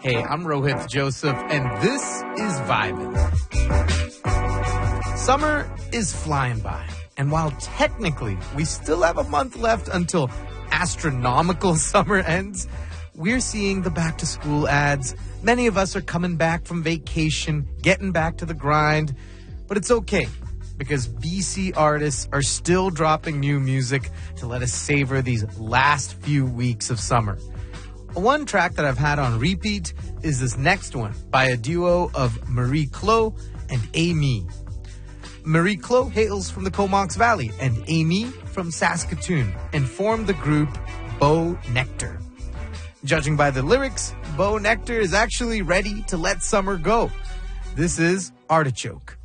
Hey, I'm Rohit Joseph, and this is Vibin'. Summer is flying by, and while technically we still have a month left until astronomical summer ends, we're seeing the back-to-school ads. Many of us are coming back from vacation, getting back to the grind, but it's okay, because BC artists are still dropping new music to let us savor these last few weeks of summer. One track that I've had on repeat is this next one by a duo of Marie Claude and Amy. Marie Claude hails from the Comox Valley and Amy from Saskatoon and formed the group Beau Nectar. Judging by the lyrics, Beau Nectar is actually ready to let summer go. This is Artichoke.